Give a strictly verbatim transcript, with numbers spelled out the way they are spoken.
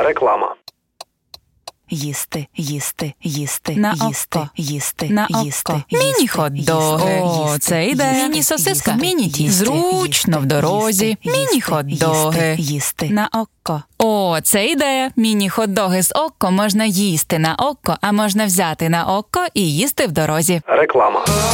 Реклама. Їсти, їсти, їсти, На їсти, око. їсти, На їсти, око. їсти, Міні-хот-доги. їсти, О, їсти, це ідея. їсти, Міні-сосиска. їсти, Міні-тісто. їсти, Зручно в дорозі. їсти, Міні-хот-доги. їсти, їсти. На око. О, це ідея. Міні-хот-доги з око можна їсти на око, а можна взяти на око і їсти в дорозі. Реклама.